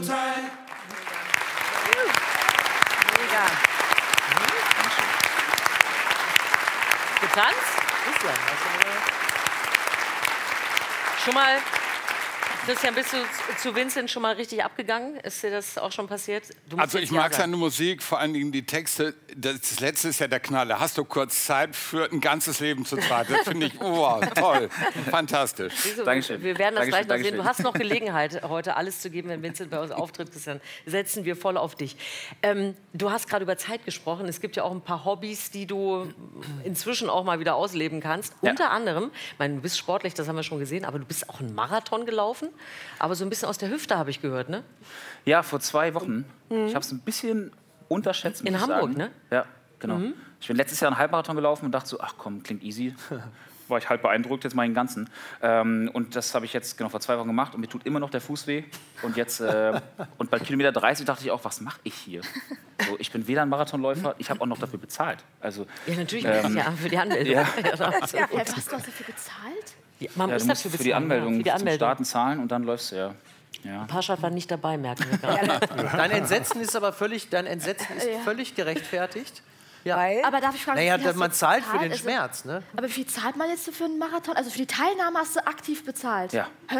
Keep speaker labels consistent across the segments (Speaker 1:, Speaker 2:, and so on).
Speaker 1: Mega. Getanzt? Schon mal, Christian, bist du zu Vincent schon mal richtig abgegangen? Ist dir das auch schon passiert?
Speaker 2: Also ich mag seine Musik, vor allen Dingen die Texte. Das letzte ist ja der Knaller. Hast du kurz Zeit für ein ganzes Leben zu zweit? Das finde ich, wow, toll, fantastisch.
Speaker 3: Dankeschön.
Speaker 1: Wir werden das gleich noch sehen. Du hast noch Gelegenheit, heute alles zu geben, wenn Vincent bei uns auftritt, Christian. Setzen wir voll auf dich. Du hast gerade über Zeit gesprochen. Es gibt ja auch ein paar Hobbys, die du inzwischen auch mal wieder ausleben kannst. Ja. Unter anderem, ich meine, du bist sportlich, das haben wir schon gesehen, aber du bist auch einen Marathon gelaufen. Aber so ein bisschen aus der Hüfte, habe ich gehört, ne?
Speaker 3: Ja, vor 2 Wochen. Ich habe es ein bisschen unterschätzt, muss ich sagen. In Hamburg, ne? Ja, genau. Ich bin letztes Jahr einen Halbmarathon gelaufen und dachte so, ach komm, klingt easy. War ich halb beeindruckt, jetzt mal den ganzen. Und das habe ich jetzt genau vor 2 Wochen gemacht und mir tut immer noch der Fuß weh. Und jetzt, und bei Kilometer 30 dachte ich auch, was mache ich hier? So, ich bin weder ein Marathonläufer, ich habe auch noch dafür bezahlt. Also,
Speaker 1: ja, natürlich, ja, für die Anmeldung.
Speaker 4: Ja. Was hast du dafür gezahlt?
Speaker 1: Ja, man muss dafür bezahlen,
Speaker 3: für die Anmeldung, zum Starten zahlen und dann läufst du, ja.
Speaker 1: Paschat war nicht dabei, merken wir gerade.
Speaker 5: Dein Entsetzen ist aber völlig gerechtfertigt. Ja.
Speaker 4: Aber darf ich fragen,
Speaker 5: naja, man zahlt für den Schmerz, ne?
Speaker 4: Aber wie viel zahlt man jetzt für einen Marathon? Also für die Teilnahme hast du aktiv bezahlt?
Speaker 3: Ja.
Speaker 4: Hä?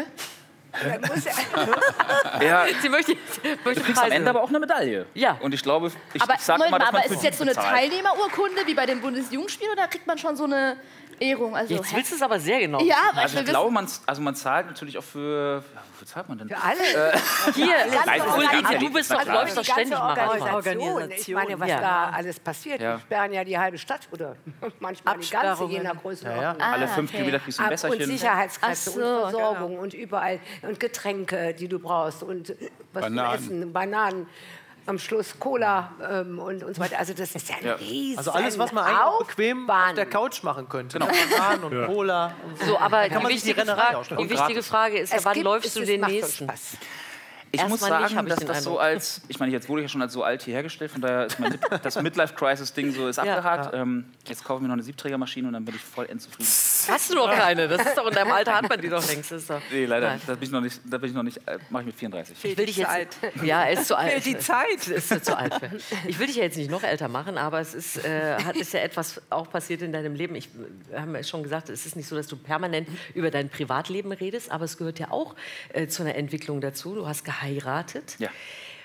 Speaker 3: Ja.
Speaker 1: Sie möchte
Speaker 3: du kriegst am Ende aber auch eine Medaille.
Speaker 1: Ja.
Speaker 3: Und ich glaube,
Speaker 4: aber ist es jetzt so eine
Speaker 3: bezahlt.
Speaker 4: Teilnehmerurkunde wie bei den Bundesjugendspielen oder kriegt man schon so eine Ehrung? Also,
Speaker 1: jetzt willst du es aber sehr genau.
Speaker 4: Ja,
Speaker 3: also ich glaube, man zahlt natürlich auch für... Wofür zahlt man denn?
Speaker 6: Für alle.
Speaker 1: Hier, du bist doch, läufst doch ständig
Speaker 6: Organisation. Ich meine, was da alles passiert. Wir sperren ja die halbe Stadt oder manchmal die ganze, je nach Größenordnung.
Speaker 3: Alle 5 Kilometer kriegst du ein Wässerchen.
Speaker 6: Und Sicherheitskräfte und Versorgung und überall. Und Getränke, die du brauchst. Und was zu essen, Bananen. Am Schluss Cola und so weiter. Also das ist ja ein riesen
Speaker 5: Also alles, was man eigentlich auch bequem auf der Couch machen könnte.
Speaker 3: Genau.
Speaker 5: Bananen und Cola. Und
Speaker 1: so, aber
Speaker 5: kann man
Speaker 1: die wichtige Frage ist ja, wann läufst du den nächsten?
Speaker 3: Ich muss sagen, dass das so als, ich meine, jetzt wurde ich ja schon als so alt hier hergestellt, von daher ist das Midlife-Crisis-Ding so ist abgehakt. Jetzt kaufe ich mir noch eine Siebträgermaschine und dann bin ich voll endzufrieden.
Speaker 1: Hast du noch keine? Das ist doch in deinem Alter hat man die doch längst. Ist doch.
Speaker 3: Nee, leider, da bin ich noch nicht, mache ich mit 34.
Speaker 1: Ich will dich jetzt, ja, er ist zu alt.
Speaker 6: Die Zeit.
Speaker 1: Ist zu alt. Ich will dich ja jetzt nicht noch älter machen, aber es ist ja etwas auch passiert in deinem Leben. Wir haben ja schon gesagt, es ist nicht so, dass du permanent über dein Privatleben redest, aber es gehört ja auch zu einer Entwicklung dazu. Du hast geheiratet.
Speaker 3: Ja.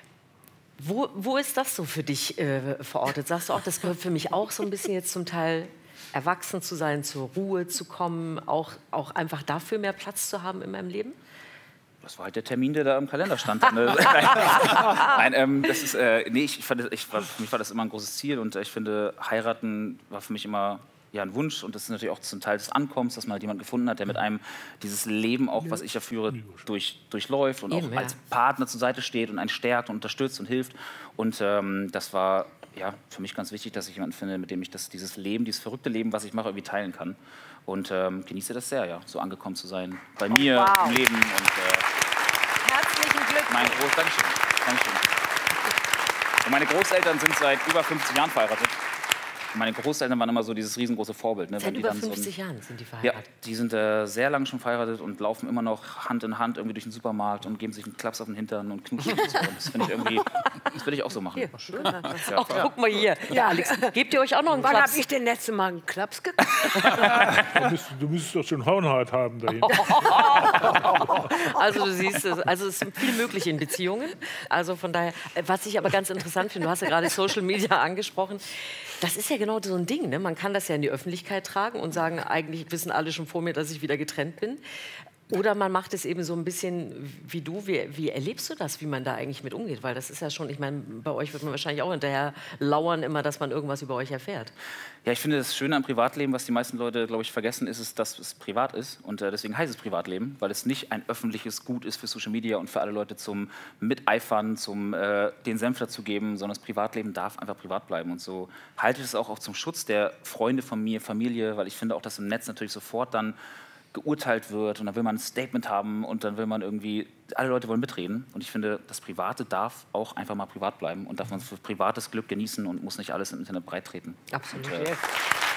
Speaker 1: Wo ist das so für dich verortet? Sagst du auch, das gehört für mich auch so ein bisschen jetzt zum Teil erwachsen zu sein, zur Ruhe zu kommen, auch einfach dafür mehr Platz zu haben in meinem Leben?
Speaker 3: Das war halt der Termin, der da im Kalender stand. Nein, das ist, für mich war das immer ein großes Ziel und ich finde, heiraten war für mich immer ein Wunsch und das ist natürlich auch zum Teil des Ankommens, dass man halt jemanden gefunden hat, der mit einem dieses Leben auch, was ich ja führe, durchläuft und auch als Partner zur Seite steht und einen stärkt und unterstützt und hilft. Und das war für mich ganz wichtig, dass ich jemanden finde, mit dem ich dieses Leben, dieses verrückte Leben, was ich mache, irgendwie teilen kann. Und genieße das sehr, so angekommen zu sein bei mir im Leben. Und,
Speaker 6: herzlichen Glückwunsch.
Speaker 3: Dankeschön. Und meine Großeltern sind seit über 50 Jahren verheiratet. Meine Großeltern waren immer so dieses riesengroße Vorbild. Ne?
Speaker 1: Seit über 50 Jahren sind die verheiratet?
Speaker 3: Ja, die sind sehr lange schon verheiratet und laufen immer noch Hand in Hand irgendwie durch den Supermarkt und geben sich einen Klaps auf den Hintern und knutschen. Das finde ich irgendwie, das will ich auch so machen.
Speaker 1: Hier, schön. Guck mal hier. Ja, Alex, gebt ihr euch auch noch einen Klaps?
Speaker 6: Wann habe ich denn letzte Mal einen Klaps gekriegt?
Speaker 7: Du müsstest doch schon Hornhaut haben dahin.
Speaker 1: Also du siehst es, also es ist viel möglich in Beziehungen. Also von daher, was ich aber ganz interessant finde, du hast ja gerade Social Media angesprochen. Das ist ja genau so ein Ding, ne? Man kann das ja in die Öffentlichkeit tragen und sagen, eigentlich wissen alle schon vor mir, dass ich wieder getrennt bin. Oder man macht es eben so ein bisschen wie du. Wie erlebst du das, wie man da eigentlich mit umgeht? Weil das ist ja schon, ich meine, bei euch wird man wahrscheinlich auch hinterher lauern, immer, dass man irgendwas über euch erfährt.
Speaker 3: Ja, ich finde das Schöne am Privatleben, was die meisten Leute, glaube ich, vergessen, ist, dass es privat ist. Und deswegen heißt es Privatleben, weil es nicht ein öffentliches Gut ist für Social Media und für alle Leute zum Miteifern, zum den Senf dazu geben, sondern das Privatleben darf einfach privat bleiben. Und so halte ich es auch zum Schutz der Freunde von mir, Familie, weil ich finde auch, dass im Netz natürlich sofort dann geurteilt wird und dann will man ein Statement haben und dann will man irgendwie, alle Leute wollen mitreden und ich finde, das Private darf auch einfach mal privat bleiben und darf man für privates Glück genießen und muss nicht alles im Internet breittreten.
Speaker 1: Absolut.
Speaker 3: Und, das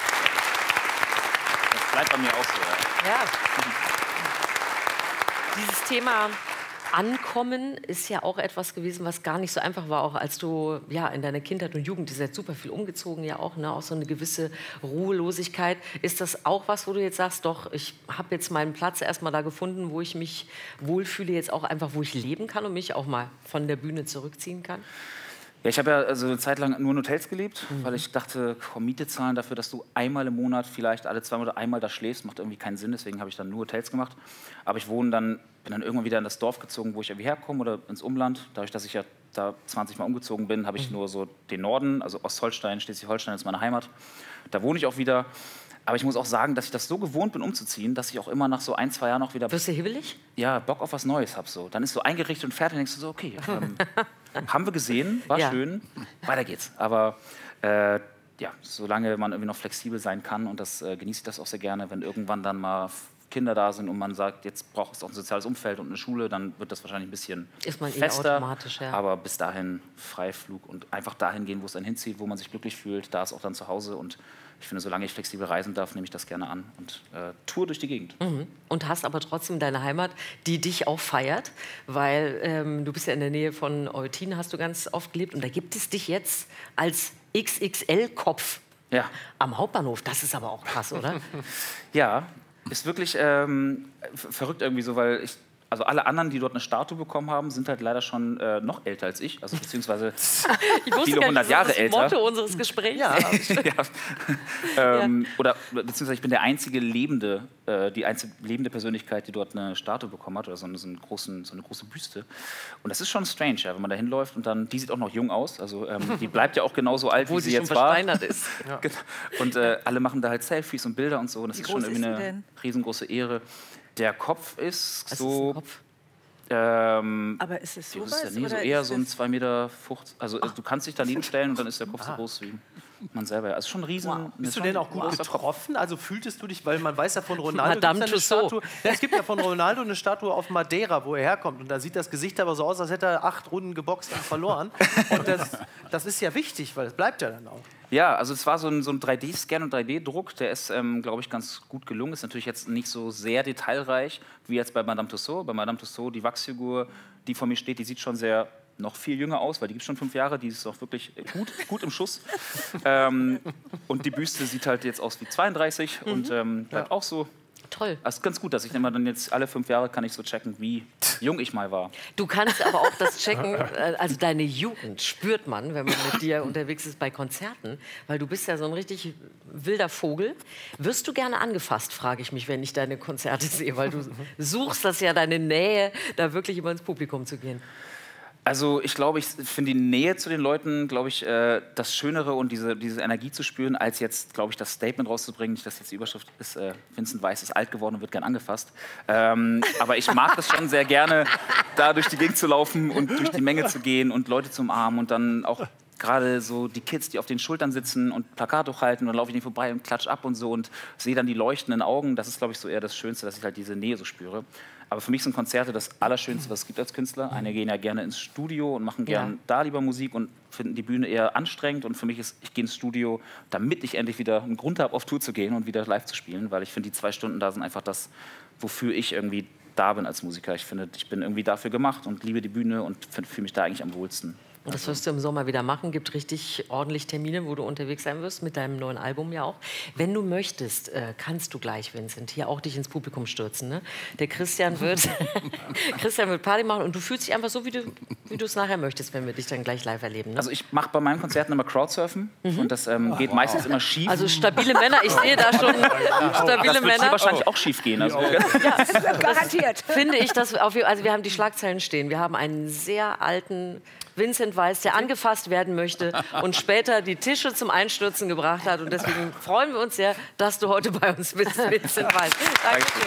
Speaker 3: bleibt bei mir auch so.
Speaker 1: Ja. Dieses Thema Ankommen Ankommen ist ja auch etwas gewesen, was gar nicht so einfach war, auch als du ja in deiner Kindheit und Jugend, ihr seid super viel umgezogen, ja auch, ne, auch so eine gewisse Ruhelosigkeit. Ist das auch was, wo du jetzt sagst, doch, ich habe jetzt meinen Platz erstmal da gefunden, wo ich mich wohlfühle, jetzt auch einfach, wo ich leben kann und mich auch mal von der Bühne zurückziehen kann?
Speaker 3: Ja, ich habe ja also eine Zeit lang nur in Hotels gelebt, weil ich dachte, komm, Miete zahlen dafür, dass du einmal im Monat, vielleicht alle 2 Monate einmal da schläfst, macht irgendwie keinen Sinn. Deswegen habe ich dann nur Hotels gemacht. Aber ich bin dann irgendwann wieder in das Dorf gezogen, wo ich irgendwie herkomme oder ins Umland. Dadurch, dass ich ja da 20 Mal umgezogen bin, habe ich nur so den Norden, also Ostholstein, Schleswig-Holstein ist meine Heimat. Da wohne ich auch wieder. Aber ich muss auch sagen, dass ich das so gewohnt bin, umzuziehen, dass ich auch immer nach so 1, 2 Jahren noch wieder...
Speaker 1: Wirst du hibbelig?
Speaker 3: Ja, Bock auf was Neues habe so. Dann ist so eingerichtet und fertig, denkst du so, okay, haben wir gesehen, war schön, weiter geht's. Aber ja, solange man irgendwie noch flexibel sein kann, und das genieße ich das auch sehr gerne, wenn irgendwann dann mal Kinder da sind und man sagt, jetzt braucht es auch ein soziales Umfeld und eine Schule, dann wird das wahrscheinlich ein bisschen fester.
Speaker 1: Automatisch, ja.
Speaker 3: Aber bis dahin Freiflug und einfach dahin gehen, wo es einen hinzieht, wo man sich glücklich fühlt, da ist auch dann zu Hause. Und ich finde, solange ich flexibel reisen darf, nehme ich das gerne an und tour durch die Gegend.
Speaker 1: Und hast aber trotzdem deine Heimat, die dich auch feiert, weil du bist ja in der Nähe von Eutin, hast du ganz oft gelebt, und da gibt es dich jetzt als XXL-Kopf am Hauptbahnhof. Das ist aber auch krass, oder?
Speaker 3: Ja, ist wirklich verrückt irgendwie so, weil also alle anderen, die dort eine Statue bekommen haben, sind halt leider schon noch älter als ich, also beziehungsweise viele 100 Jahre älter.
Speaker 1: Das Motto unseres Gesprächs.
Speaker 3: Ja. Oder beziehungsweise ich bin der einzige die einzige lebende Persönlichkeit, die dort eine Statue bekommen hat, oder so eine große Büste. Und das ist schon strange, ja, wenn man da hinläuft und dann, die sieht auch noch jung aus, also die bleibt ja auch genauso alt, wie sie jetzt war.
Speaker 1: Obwohl sie schon versteinert ist.
Speaker 3: Und alle machen da halt Selfies und Bilder und so, und das ist schon irgendwie eine riesengroße Ehre. Der Kopf ist so...
Speaker 8: aber ist es sowas?
Speaker 3: Nee, so eher so ein 2,50 Meter. Also du kannst dich daneben stellen und dann ist der Kopf so groß wie man selber. Also schon ein riesen...
Speaker 5: Wow. Bist du denn auch gut getroffen? Also fühltest du dich, weil man weiß ja von Ronaldo...
Speaker 1: Madame Tussauds.
Speaker 5: Ja, es gibt ja von Ronaldo eine Statue auf Madeira, wo er herkommt. Und da sieht das Gesicht aber so aus, als hätte er 8 Runden geboxt und verloren. Und das ist ja wichtig, weil es bleibt ja dann auch.
Speaker 3: Ja, also es war so ein 3D-Scan und 3D-Druck, der ist, glaube ich, ganz gut gelungen. Ist natürlich jetzt nicht so sehr detailreich wie jetzt bei Madame Tussauds. Bei Madame Tussauds, die Wachsfigur, die vor mir steht, die sieht schon noch viel jünger aus, weil die gibt schon 5 Jahre, die ist auch wirklich gut im Schuss. Und die Büste sieht halt jetzt aus wie 32 und bleibt auch so.
Speaker 1: Toll.
Speaker 3: Das ist ganz gut, dass ich immer dann jetzt alle 5 Jahre kann ich so checken, wie jung ich mal war.
Speaker 1: Du kannst aber auch das checken, also deine Jugend spürt man, wenn man mit dir unterwegs ist bei Konzerten, weil du bist ja so ein richtig wilder Vogel. Wirst du gerne angefasst, frage ich mich, wenn ich deine Konzerte sehe, weil du suchst das ja, deine Nähe, da wirklich immer ins Publikum zu gehen.
Speaker 3: Also ich glaube, ich finde die Nähe zu den Leuten, glaube ich, das Schönere und diese Energie zu spüren, als jetzt, glaube ich, das Statement rauszubringen. Nicht, dass jetzt die Überschrift ist, Vincent Weiss ist alt geworden und wird gern angefasst. Aber ich mag das schon sehr gerne, da durch die Gegend zu laufen und durch die Menge zu gehen und Leute zu umarmen und dann auch gerade so die Kids, die auf den Schultern sitzen und Plakate hochhalten, und dann laufe ich denen vorbei und klatsch ab und so und sehe dann die leuchtenden Augen. Das ist, glaube ich, so eher das Schönste, dass ich halt diese Nähe so spüre. Aber für mich sind Konzerte das Allerschönste, was es gibt als Künstler. Einige gehen ja gerne ins Studio und machen gern da lieber Musik und finden die Bühne eher anstrengend. Und für mich ist, ich gehe ins Studio, damit ich endlich wieder einen Grund habe, auf Tour zu gehen und wieder live zu spielen. Weil ich finde, die 2 Stunden da sind einfach das, wofür ich irgendwie da bin als Musiker. Ich finde, ich bin irgendwie dafür gemacht und liebe die Bühne und fühle mich da eigentlich am wohlsten.
Speaker 1: Und das wirst du im Sommer wieder machen. Gibt richtig ordentlich Termine, wo du unterwegs sein wirst, mit deinem neuen Album ja auch. Wenn du möchtest, kannst du gleich, Vincent, hier auch dich ins Publikum stürzen. Ne? Der Christian wird Party machen und du fühlst dich einfach so, wie du es nachher möchtest, wenn wir dich dann gleich live erleben. Ne?
Speaker 3: Also ich mache bei meinen Konzerten immer Crowdsurfen und das geht meistens immer schief.
Speaker 1: Also stabile Männer, ich sehe da schon stabile
Speaker 3: das
Speaker 1: Männer.
Speaker 3: Das wahrscheinlich auch schief gehen. Also.
Speaker 1: Ja,
Speaker 6: garantiert.
Speaker 1: Finde ich, dass also wir haben die Schlagzeilen stehen. Wir haben einen sehr alten Vincent Weiss, der angefasst werden möchte und später die Tische zum Einstürzen gebracht hat. Und deswegen freuen wir uns sehr, dass du heute bei uns bist, Vincent Weiss. Dankeschön.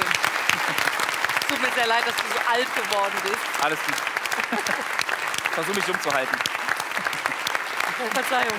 Speaker 1: Tut mir sehr leid, dass du so alt geworden bist.
Speaker 3: Alles gut. Ich versuche mich jung zu halten.
Speaker 1: Verzeihung.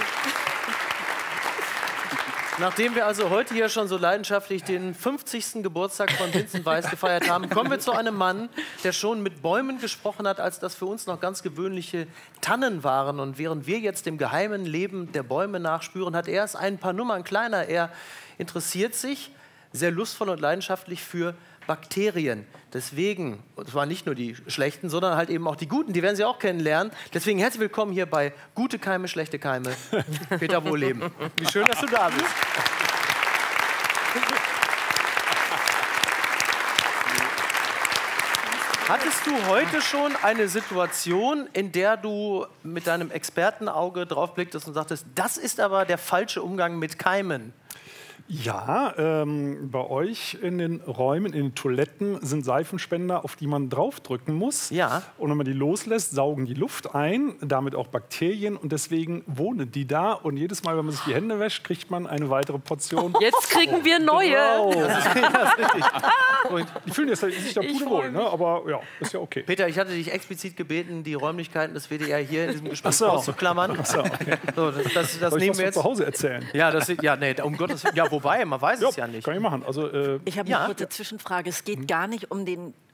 Speaker 5: Nachdem wir also heute hier schon so leidenschaftlich den 50. Geburtstag von Vincent Weiss gefeiert haben, kommen wir zu einem Mann, der schon mit Bäumen gesprochen hat, als das für uns noch ganz gewöhnliche Tannen waren. Und während wir jetzt dem geheimen Leben der Bäume nachspüren, hat er es ein paar Nummern kleiner. Er interessiert sich sehr lustvoll und leidenschaftlich für Bakterien. Deswegen, und zwar nicht nur die schlechten, sondern halt eben auch die guten, die werden Sie auch kennenlernen. Deswegen herzlich willkommen hier bei Gute Keime, schlechte Keime. Peter Wohlleben. Wie schön, dass du da bist. Hattest du heute schon eine Situation, in der du mit deinem Expertenauge draufblicktest und sagtest, das ist aber der falsche Umgang mit Keimen?
Speaker 7: Ja, bei euch in den Räumen, in den Toiletten sind Seifenspender, auf die man draufdrücken muss.
Speaker 5: Ja.
Speaker 7: Und wenn man die loslässt, saugen die Luft ein, damit auch Bakterien. Und deswegen wohnen die da. Und jedes Mal, wenn man sich die Hände wäscht, kriegt man eine weitere Portion.
Speaker 1: Jetzt kriegen wir neue.
Speaker 7: Genau.
Speaker 5: Das ist richtig.
Speaker 7: Die fühlen sich da pudelwohl, ne? Aber ja, ist ja okay.
Speaker 5: Peter, ich hatte dich explizit gebeten, die Räumlichkeiten des WDR hier in diesem Gespräch auszuklammern.
Speaker 7: Ach so, okay.
Speaker 5: So, das
Speaker 7: Soll ich
Speaker 5: nehmen
Speaker 7: was
Speaker 5: wir
Speaker 7: von
Speaker 5: jetzt.
Speaker 7: zu Hause erzählen?
Speaker 5: Ja, nee, um Gottes Willen. Ja, wobei, man weiß es ja nicht.
Speaker 7: Kann ich machen. Also,
Speaker 8: Ich habe eine kurze Zwischenfrage. Es geht gar nicht um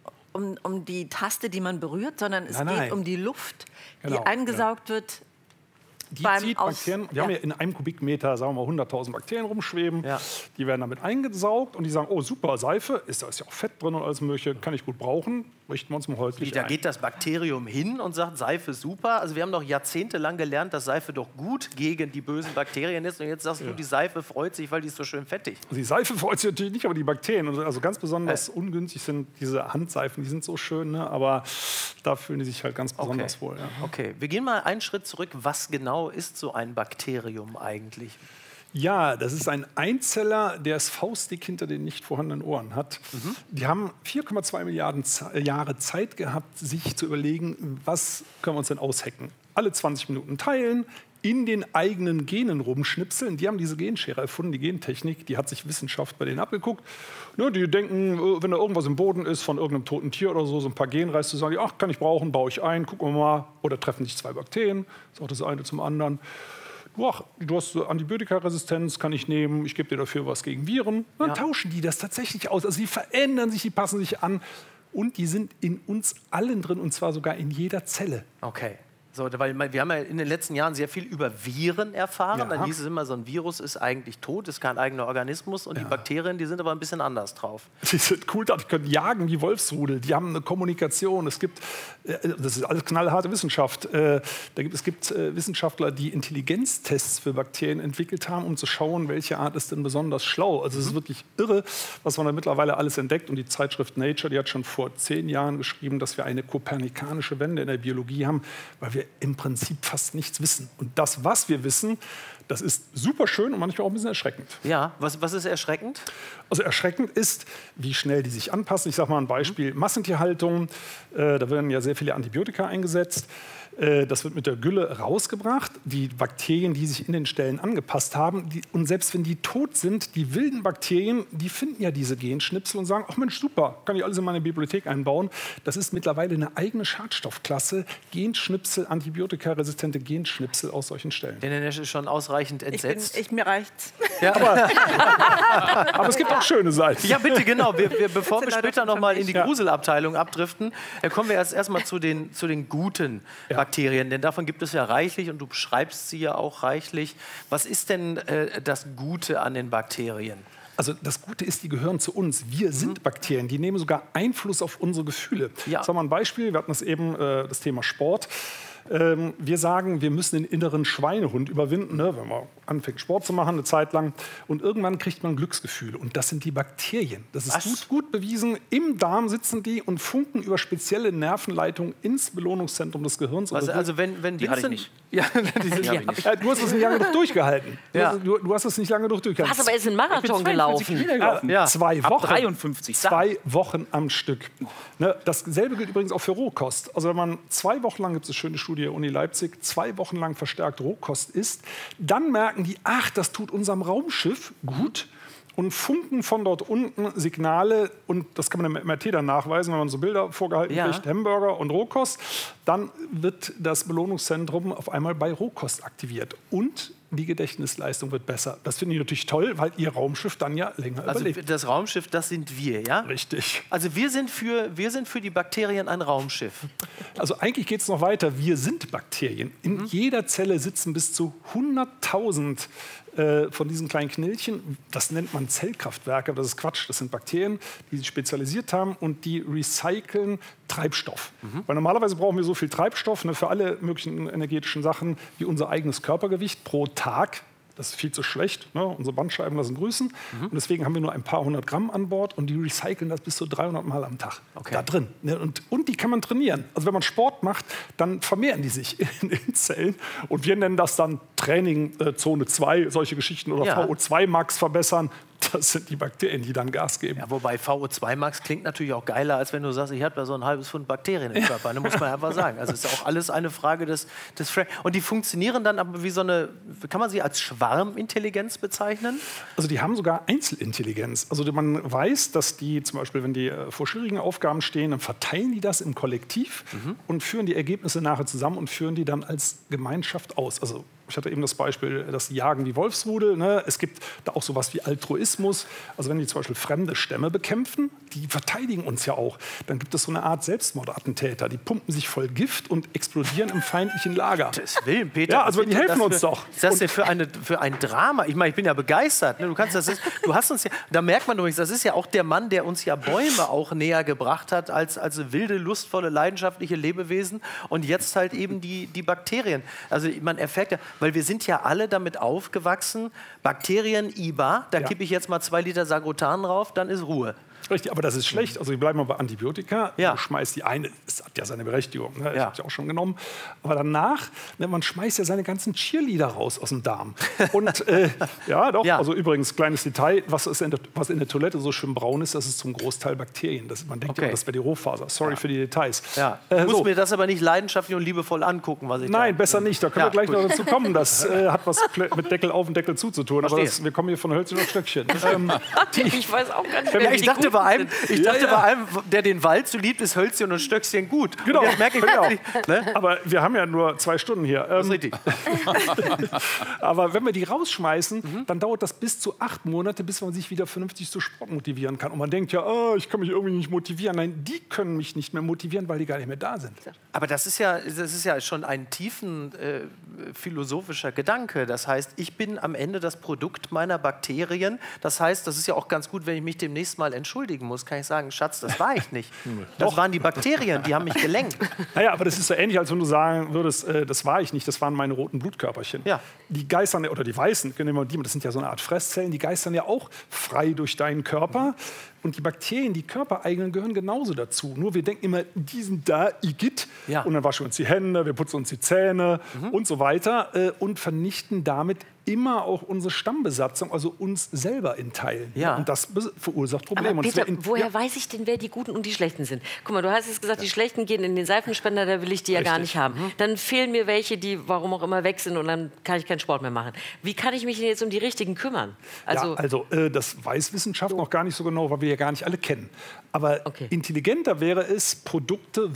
Speaker 8: die Taste, die man berührt, sondern es geht um die Luft, die eingesaugt wird.
Speaker 7: Die zieht Bakterien, wir haben ja in einem Kubikmeter, sagen wir mal, 100.000 Bakterien rumschweben. Ja. Die werden damit eingesaugt und die sagen, oh super, Seife, da ist ja auch Fett drin und alles mögliche, kann ich gut brauchen, richten wir uns mal häufig
Speaker 5: Da geht das Bakterium hin und sagt, Seife super. Also wir haben doch jahrzehntelang gelernt, dass Seife doch gut gegen die bösen Bakterien ist. Und jetzt sagst du, die Seife freut sich, weil die ist so schön fettig.
Speaker 7: Die Seife freut sich natürlich nicht, aber die Bakterien. Also ganz besonders ungünstig sind diese Handseifen, die sind so schön, ne? Aber da fühlen die sich halt ganz besonders wohl. Ja.
Speaker 5: Okay, wir gehen mal einen Schritt zurück. Was genau ist so ein Bakterium eigentlich?
Speaker 7: Ja, das ist ein Einzeller, der es faustdick hinter den nicht vorhandenen Ohren hat. Die haben 4,2 Milliarden Jahre Zeit gehabt, sich zu überlegen, was können wir uns denn aushacken. Alle 20 Minuten teilen, in den eigenen Genen rumschnipseln. Die haben diese Genschere erfunden, die Gentechnik, die hat sich Wissenschaft bei denen abgeguckt. Ne, die denken, wenn da irgendwas im Boden ist von irgendeinem toten Tier oder so ein paar Genreste, sagen die, ach, kann ich brauchen, baue ich ein, gucken wir mal. Oder treffen sich zwei Bakterien, sagt das eine zum anderen. Ach, du hast Antibiotikaresistenz, kann ich nehmen, ich gebe dir dafür was gegen Viren. Dann tauschen die das tatsächlich aus. Also die verändern sich, die passen sich an. Und die sind in uns allen drin, und zwar sogar in jeder Zelle.
Speaker 5: Okay. So, weil wir haben ja in den letzten Jahren sehr viel über Viren erfahren. Ja. Dann hieß es immer, so ein Virus ist eigentlich tot, ist kein eigener Organismus. Und die Bakterien, die sind aber ein bisschen anders drauf.
Speaker 7: Die sind cool, die können jagen wie Wolfsrudel. Die haben eine Kommunikation. Es gibt, das ist alles knallharte Wissenschaft. Es gibt Wissenschaftler, die Intelligenztests für Bakterien entwickelt haben, um zu schauen, welche Art ist denn besonders schlau. Also es ist wirklich irre, was man da mittlerweile alles entdeckt. Und die Zeitschrift Nature, die hat schon vor 10 Jahren geschrieben, dass wir eine kopernikanische Wende in der Biologie haben, weil wir im Prinzip fast nichts wissen. Und das, was wir wissen, das ist super schön und manchmal auch ein bisschen erschreckend.
Speaker 5: Ja, was ist erschreckend?
Speaker 7: Also erschreckend ist, wie schnell die sich anpassen. Ich sage mal ein Beispiel, Massentierhaltung, da werden ja sehr viele Antibiotika eingesetzt. Das wird mit der Gülle rausgebracht. Die Bakterien, die sich in den Stellen angepasst haben, und selbst wenn die tot sind, die wilden Bakterien, die finden ja diese Genschnipsel und sagen, ach Mensch, super, kann ich alles in meine Bibliothek einbauen. Das ist mittlerweile eine eigene Schadstoffklasse, Genschnipsel, antibiotikaresistente Genschnipsel aus solchen Stellen.
Speaker 5: Der Nenesch ist schon ausreichend entsetzt.
Speaker 8: Mir reicht's.
Speaker 7: Ja, aber es gibt auch schöne Seiten.
Speaker 5: Ja, bitte, genau. Bevor wir später noch mal in die Gruselabteilung abdriften, kommen wir erst mal zu den guten Bakterien, denn davon gibt es ja reichlich und du beschreibst sie ja auch reichlich. Was ist denn das Gute an den Bakterien?
Speaker 7: Also das Gute ist, die gehören zu uns. Wir sind Bakterien, die nehmen sogar Einfluss auf unsere Gefühle. Ja. Sagen wir mal ein Beispiel, wir hatten das eben, das Thema Sport. Wir sagen, wir müssen den inneren Schweinehund überwinden, ne, wenn man anfängt Sport zu machen eine Zeit lang. Und irgendwann kriegt man Glücksgefühle. Und das sind die Bakterien. Das ist gut bewiesen. Im Darm sitzen die und funken über spezielle Nervenleitungen ins Belohnungszentrum des Gehirns.
Speaker 5: Also wenn
Speaker 3: die hatte ich nicht.
Speaker 5: Ja,
Speaker 7: du hast es nicht lange genug durchgehalten.
Speaker 5: Ja.
Speaker 7: Du hast es nicht lange genug durchgehalten.
Speaker 1: Hast aber jetzt einen Marathon gelaufen.
Speaker 5: Ja.
Speaker 7: 2 Wochen.
Speaker 3: Ab 53.
Speaker 7: 2 Wochen am Stück. Ne, dasselbe gilt übrigens auch für Rohkost. Also wenn man 2 Wochen lang, gibt es eine schöne Studie der Uni Leipzig, 2 Wochen lang verstärkt Rohkost isst, dann merken die, ach, das tut unserem Raumschiff gut. Und funken von dort unten Signale, und das kann man im MRT dann nachweisen, wenn man so Bilder vorgehalten kriegt, Hamburger und Rohkost. dann wird das Belohnungszentrum auf einmal bei Rohkost aktiviert. Und die Gedächtnisleistung wird besser. Das finde ich natürlich toll, weil Ihr Raumschiff dann ja länger überlebt.
Speaker 5: Das Raumschiff, das sind wir, ja?
Speaker 7: Richtig.
Speaker 5: Also wir sind für die Bakterien ein Raumschiff.
Speaker 7: Also eigentlich geht es noch weiter. Wir sind Bakterien. In jeder Zelle sitzen bis zu 100.000 von diesen kleinen Knilchen. Das nennt man Zellkraftwerke, aber das ist Quatsch. Das sind Bakterien, die sich spezialisiert haben und die recyceln Treibstoff. Weil normalerweise brauchen wir so viel Treibstoff, ne, für alle möglichen energetischen Sachen wie unser eigenes Körpergewicht pro Tag. Das ist viel zu schlecht. Ne? Unsere Bandscheiben lassen grüßen. Und deswegen haben wir nur ein paar 100 Gramm an Bord und die recyceln das bis zu 300 Mal am Tag. Da drin. Ne? Und die kann man trainieren. Also wenn man Sport macht, dann vermehren die sich in Zellen. Und wir nennen das dann Training Zone 2, solche Geschichten. Oder VO2 Max verbessern. Das sind die Bakterien, die dann Gas geben.
Speaker 5: Ja, wobei VO2 Max klingt natürlich auch geiler, als wenn du sagst, ich habe da so ein halbes Pfund Bakterien im Körper. Da muss man einfach sagen. Also ist ja auch alles eine Frage des Und die funktionieren dann aber wie so eine, kann man sie als Schwarmintelligenz bezeichnen?
Speaker 7: Also die haben sogar Einzelintelligenz. Also man weiß, dass die zum Beispiel, wenn die vor schwierigen Aufgaben stehen, dann verteilen die das im Kollektiv und führen die Ergebnisse nachher zusammen und führen die dann als Gemeinschaft aus. Also ich hatte eben das Beispiel, das Jagen wie Wolfsrudel. Ne? Es gibt da auch sowas wie Altruismus. Also wenn die zum Beispiel fremde Stämme bekämpfen, die verteidigen uns ja auch. Dann gibt es so eine Art Selbstmordattentäter. Die pumpen sich voll Gift und explodieren im feindlichen Lager.
Speaker 5: Das Willen, Peter.
Speaker 7: Ja, also die helfen uns doch.
Speaker 5: Was ist das denn für ein Drama? Ich meine, ich bin ja begeistert. Ne? Du hast uns ja, da merkt man übrigens, das ist ja auch der Mann, der uns ja Bäume auch näher gebracht hat als wilde, lustvolle, leidenschaftliche Lebewesen. Und jetzt halt eben die Bakterien. Also man erfährt ja, weil wir sind ja alle damit aufgewachsen, Bakterien, IBA, da kippe ich jetzt mal 2 Liter Sagrotan drauf, dann ist Ruhe.
Speaker 7: Richtig, aber das ist schlecht. Also wir bleiben mal bei Antibiotika. Du schmeißt die eine, das hat ja seine Berechtigung. Ne? Ich habe es ja auch schon genommen. Aber danach, ne, man schmeißt ja seine ganzen Cheerleader raus aus dem Darm. Und also übrigens, kleines Detail, was in der Toilette so schön braun ist, das ist zum Großteil Bakterien. Man denkt immer, das wäre die Rohfaser. Sorry für die Details.
Speaker 5: Ja. Ich muss mir das aber nicht leidenschaftlich und liebevoll angucken, was ich
Speaker 7: Nein, besser nicht. Da können wir gleich noch dazu kommen. Das hat was mit Deckel auf und Deckel zu tun. Aber wir kommen hier von Hölzchen auf Stöckchen.
Speaker 1: Ich weiß auch gar nicht mehr,
Speaker 5: ich dachte bei einem, der den Wald so liebt, ist Hölzchen und Stöckchen gut.
Speaker 7: Genau.
Speaker 5: Das merke ich auch.
Speaker 7: Ne? Aber wir haben ja nur 2 Stunden hier.
Speaker 5: Das ist richtig.
Speaker 7: Aber wenn wir die rausschmeißen, dann dauert das bis zu 8 Monate, bis man sich wieder vernünftig zu Sport motivieren kann. Und man denkt ja, ich kann mich irgendwie nicht motivieren. Nein, die können mich nicht mehr motivieren, weil die gar nicht mehr da sind.
Speaker 5: Aber das ist ja schon ein tiefen philosophischer Gedanke. Das heißt, ich bin am Ende das Produkt meiner Bakterien. Das heißt, das ist ja auch ganz gut, wenn ich mich demnächst mal entschuldigen muss, kann ich sagen, Schatz, das war ich nicht. Das waren die Bakterien, die haben mich gelenkt.
Speaker 7: Naja, aber das ist so ähnlich, als wenn du sagen würdest, das war ich nicht, das waren meine roten Blutkörperchen.
Speaker 5: Ja.
Speaker 7: Die geistern, oder die weißen, das sind ja so eine Art Fresszellen, die geistern ja auch frei durch deinen Körper. Und die Bakterien, die körpereigenen, gehören genauso dazu. Nur wir denken immer, die sind da, Igitt. Ja. Und dann waschen wir uns die Hände, wir putzen uns die Zähne und so weiter. Und vernichten damit immer auch unsere Stammbesatzung, also uns selber in Teilen.
Speaker 5: Ja.
Speaker 7: Und das verursacht Probleme.
Speaker 1: Aber Peter, woher weiß ich denn, wer die Guten und die Schlechten sind? Guck mal, du hast jetzt gesagt, die Schlechten gehen in den Seifenspender, da will ich die ja gar nicht haben. Dann fehlen mir welche, die warum auch immer weg sind und dann kann ich keinen Sport mehr machen. Wie kann ich mich denn jetzt um die Richtigen kümmern?
Speaker 7: Das weiß Wissenschaft noch gar nicht so genau, weil wir ja gar nicht alle kennen. Aber intelligenter wäre es, Produkte